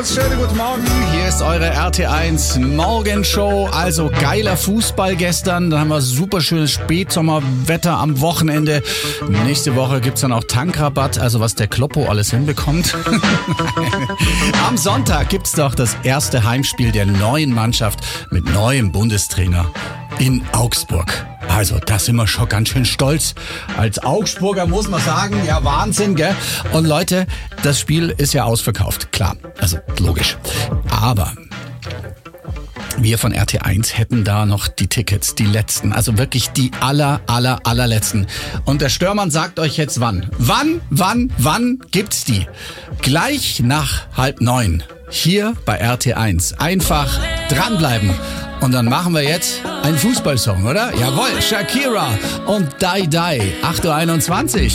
Schönen guten Morgen, hier ist eure RT1 Morgenshow. Also geiler Fußball gestern, dann haben wir super schönes Spätsommerwetter am Wochenende. Nächste Woche gibt's dann auch Tankrabatt, also was der Kloppo alles hinbekommt. Am Sonntag gibt's doch das erste Heimspiel der neuen Mannschaft mit neuem Bundestrainer in Augsburg. Also, da sind wir schon ganz schön stolz. Als Augsburger muss man sagen, ja Wahnsinn, gell? Und Leute, das Spiel ist ja ausverkauft, klar, also logisch. Aber wir von RT1 hätten da noch die Tickets, die letzten, also wirklich die allerletzten. Und der Störmann sagt euch jetzt wann. Wann gibt's die? Gleich nach 8:30 hier bei RT1. Einfach dranbleiben. Und dann machen wir jetzt einen Fußballsong, oder? Jawohl, Shakira und Die Die, 8:21 Uhr.